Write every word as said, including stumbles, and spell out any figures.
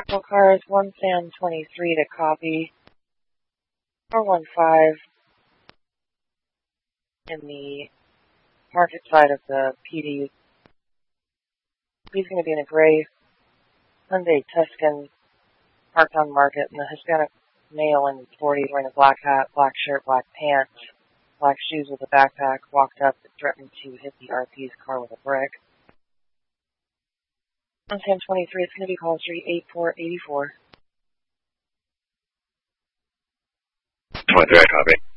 Well, cars one Sam twenty-three to copy. four one five in the market side of the P D. He's going to be in a gray Hyundai Tuscan parked on market, and the Hispanic male in his forties wearing a black hat, black shirt, black pants, black shoes with a backpack, walked up and threatened to hit the R P's car with a brick. On Sam twenty-three, it's going to be call street eight four eight four. twenty-three, I copy.